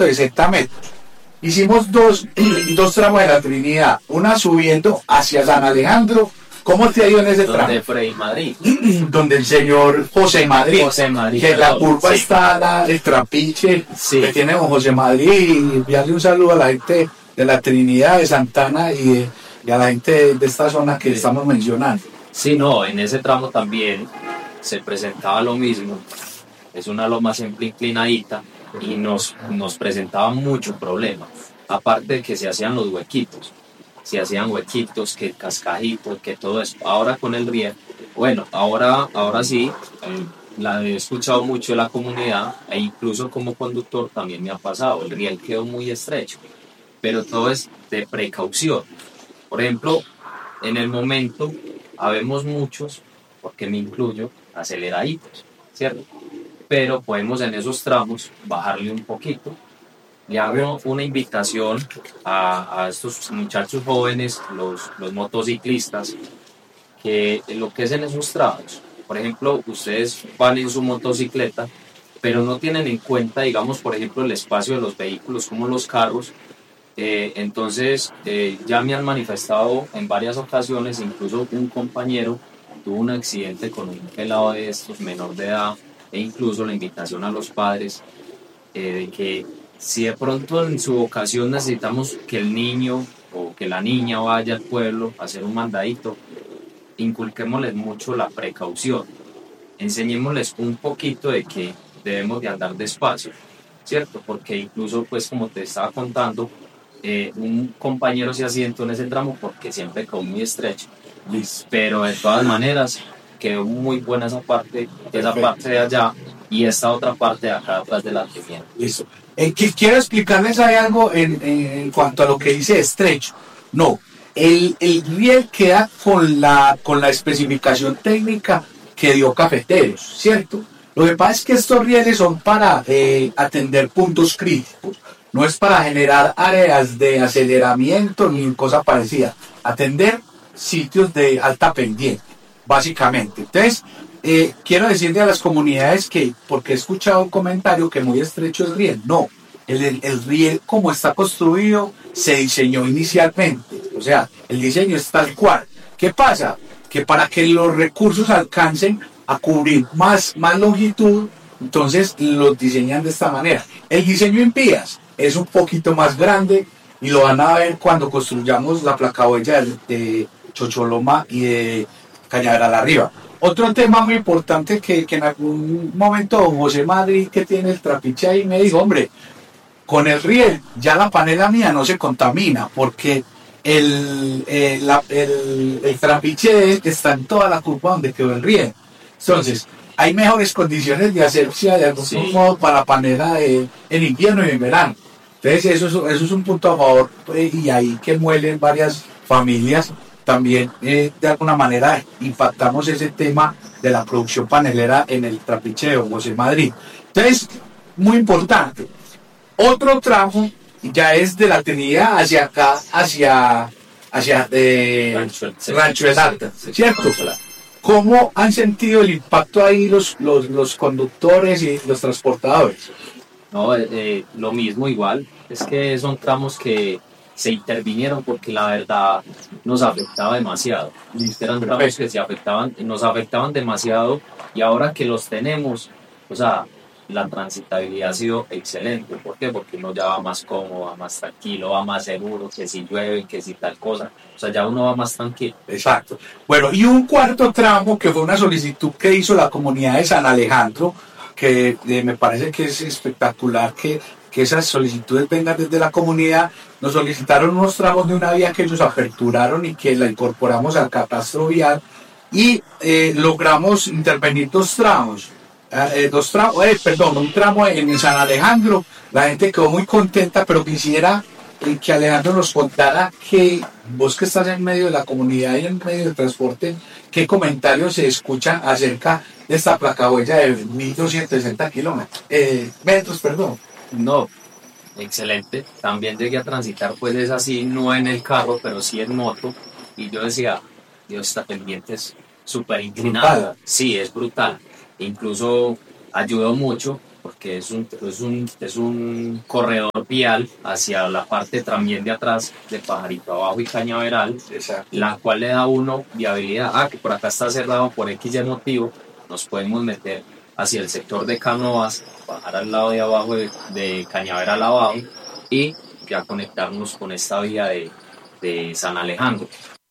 de 60 metros. Hicimos dos tramos de la Trinidad, una subiendo hacia San Alejandro. ¿Cómo te ha ido en ese tramo? Donde Freddy Madrid. Donde el señor José Madrid. José Madrid. Que en la curva sí. está el trapiche que tiene con José Madrid. Y enviarle un saludo a la gente de la Trinidad, de Santana y a la gente de esta zona que estamos mencionando. Sí, no, en ese tramo también se presentaba lo mismo. Es una loma siempre inclinadita y nos presentaba mucho problema. Aparte de que se hacían los huequitos. Se hacían huequitos, que cascajitos, que todo eso. Ahora con el riel, bueno, ahora sí, la he escuchado mucho de la comunidad e incluso como conductor también me ha pasado. El riel quedó muy estrecho, pero todo es de precaución. Por ejemplo, en el momento habemos muchos, porque me incluyo, aceleraditos, ¿cierto? Pero podemos en esos tramos bajarle un poquito. Le hago una invitación a estos muchachos jóvenes, los motociclistas, que lo que es en esos tramos, por ejemplo, ustedes van en su motocicleta, pero no tienen en cuenta, digamos, por ejemplo, el espacio de los vehículos como los carros. Entonces, ya me han manifestado en varias ocasiones, incluso un compañero tuvo un accidente con un pelado de estos, menor de edad, e incluso la invitación a los padres de que si de pronto en su ocasión necesitamos que el niño o que la niña vaya al pueblo a hacer un mandadito, inculquémosles mucho la precaución, enseñémosles un poquito de que debemos de andar despacio, ¿cierto? Porque incluso, pues como te estaba contando, un compañero se asientó en ese tramo porque siempre quedó muy estrecho, pero de todas maneras quedó muy buena esa parte de allá y esta otra parte de acá atrás de la tienda. Listo. Quiero explicarles ahí algo en cuanto a lo que dice estrecho. No, el riel queda con la especificación técnica que dio Cafeteros, ¿cierto? Lo que pasa es que estos rieles son para atender puntos críticos, no es para generar áreas de aceleramiento ni cosa parecida, atender sitios de alta pendiente, básicamente. Entonces, quiero decirle a las comunidades que, porque he escuchado un comentario que muy estrecho el riel, no, el riel como está construido se diseñó inicialmente, o sea, el diseño es tal cual. ¿Qué pasa? Que para que los recursos alcancen a cubrir más longitud, entonces los diseñan de esta manera. El diseño en vías es un poquito más grande y lo van a ver cuando construyamos la placahuella de Chocholoma y de Cañaveral arriba. Otro tema muy importante que en algún momento José Madrid, que tiene el trapiche ahí, me dijo, hombre, con el riel ya la panela mía no se contamina porque el trapiche está en toda la curva donde quedó el riel. Entonces, hay mejores condiciones de asepsia de algún modo para la panela en invierno y en verano. Entonces, eso es un punto a favor, y ahí que muelen varias familias. También de alguna manera impactamos ese tema de la producción panelera en el trapiche de José Madrid. Entonces, muy importante. Otro tramo ya es de la Trinidad hacia acá, hacia Rancho El Alta, ¿cierto? ¿Cómo han sentido el impacto ahí los conductores y los transportadores? No, lo mismo igual, es que son tramos que se intervinieron porque la verdad nos afectaba demasiado. Eran tramos que nos afectaban demasiado y ahora que los tenemos, o sea, la transitabilidad ha sido excelente. ¿Por qué? Porque uno ya va más cómodo, va más tranquilo, va más seguro, que si llueve, que si tal cosa. O sea, ya uno va más tranquilo. Exacto. Bueno, y un cuarto tramo que fue una solicitud que hizo la comunidad de San Alejandro, que me parece que es espectacular que esas solicitudes vengan desde la comunidad. Nos solicitaron unos tramos de una vía que ellos aperturaron y que la incorporamos al catastro vial y logramos intervenir dos tramos. Un tramo en San Alejandro. La gente quedó muy contenta, pero quisiera que Alejandro nos contara que vos, que estás en medio de la comunidad y en medio del transporte, qué comentarios se escuchan acerca de esta placahuella de 1260 metros, perdón. No, excelente. También llegué a transitar, pues es así, no en el carro, pero sí en moto. Y yo decía, Dios, esta pendiente es súper inclinada. Sí, es brutal. Incluso ayudó mucho porque es un corredor vial hacia la parte también de atrás de Pajarito Abajo y Cañaveral, Exacto. la cual le da a uno viabilidad. Que por acá está cerrado por X y motivo, nos podemos meter hacia el sector de Canoas, bajar al lado de abajo de Cañaveral abajo y ya conectarnos con esta vía de San Alejandro.